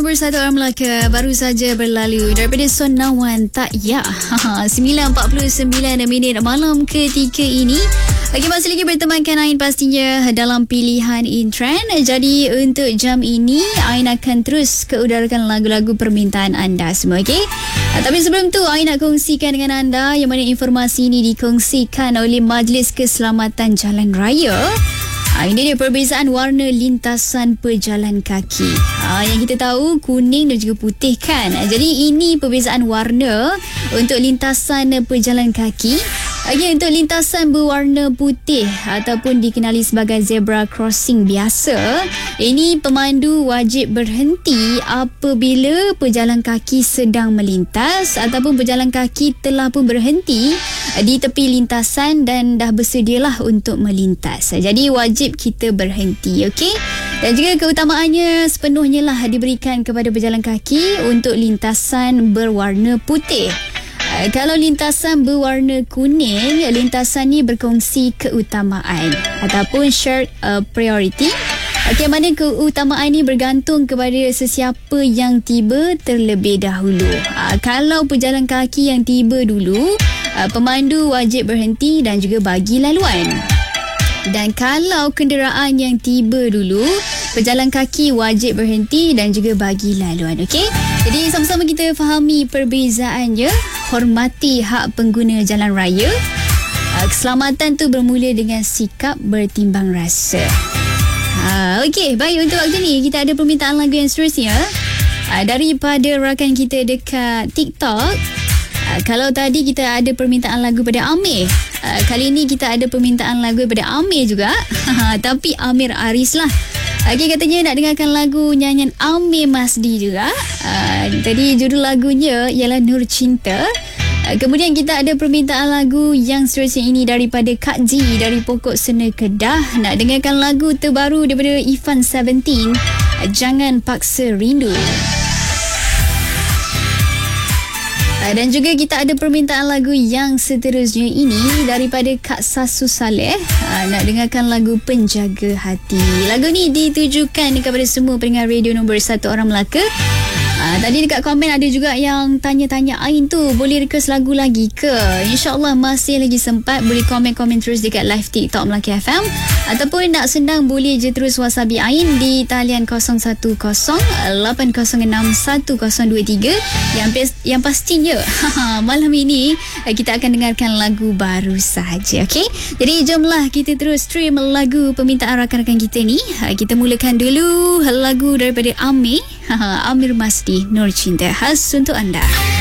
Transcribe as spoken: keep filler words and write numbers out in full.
Bersatu Orang Melaka baru saja berlalu daripada Sonawan Tak Ya. sembilan empat puluh sembilan minit malam ketika ini. Lagi masih lagi bertemankan Ain pastinya dalam pilihan in trend. Jadi untuk jam ini Ain akan terus keudarakan lagu-lagu permintaan anda semua, okey? Tapi sebelum tu Ain nak kongsikan dengan anda yang mana informasi ini dikongsikan oleh Majlis Keselamatan Jalan Raya. Ha, ini dia perbezaan warna lintasan pejalan kaki. Ha, yang kita tahu kuning dan juga putih kan. Jadi ini perbezaan warna untuk lintasan pejalan kaki. Okay, untuk lintasan berwarna putih ataupun dikenali sebagai zebra crossing biasa, ini pemandu wajib berhenti apabila pejalan kaki sedang melintas ataupun pejalan kaki telah pun berhenti di tepi lintasan dan dah bersedialah untuk melintas. Jadi wajib kita berhenti, okey? Dan juga keutamaannya sepenuhnya lah diberikan kepada pejalan kaki untuk lintasan berwarna putih. Kalau lintasan berwarna kuning, lintasan ni berkongsi keutamaan ataupun shared uh, priority. Okay, mana keutamaan ni bergantung kepada sesiapa yang tiba terlebih dahulu. Uh, kalau pejalan kaki yang tiba dulu, uh, pemandu wajib berhenti dan juga bagi laluan. Dan kalau kenderaan yang tiba dulu, pejalan kaki wajib berhenti dan juga bagi laluan. Okey? Jadi sama-sama kita fahami perbezaannya. Hormati hak pengguna jalan raya. Keselamatan tu bermula dengan sikap bertimbang rasa. Ha, Okey, baik, untuk waktu ni kita ada permintaan lagu yang seterusnya daripada rakan kita dekat TikTok. Kalau tadi kita ada permintaan lagu pada Amir, kali ni kita ada permintaan lagu daripada Amir juga. Tapi Amir Aris lah. Okey, katanya nak dengarkan lagu nyanyian Amir Masdi juga. Uh, tadi judul lagunya ialah Nur Cinta. Uh, kemudian kita ada permintaan lagu yang seterusnya ini daripada Kak G dari Pokok Sena Kedah. Nak dengarkan lagu terbaru daripada Ifan Seventeen, uh, Jangan Paksa Rindu. Uh, dan juga kita ada permintaan lagu yang seterusnya ini daripada Kak Sasu Saleh. Uh, nak dengarkan lagu Penjaga Hati. Lagu ni ditujukan kepada semua pendengar radio nombor satu Orang Melaka. Uh, tadi dekat komen ada juga yang tanya-tanya Ain tu boleh request lagu lagi ke? InsyaAllah masih lagi sempat. Boleh komen-komen terus dekat live TikTok Melaka F M. Ataupun nak senang boleh je terus whatsappi Ain di talian kosong satu kosong lapan kosong enam satu kosong dua tiga. Yang, yang pastinya malam ini kita akan dengarkan lagu baru sahaja. Okay? Jadi jomlah kita terus stream lagu permintaan rakan-rakan kita ni. Kita mulakan dulu lagu daripada Amir. Amir Masdi, Nur Cinta, khas untuk anda.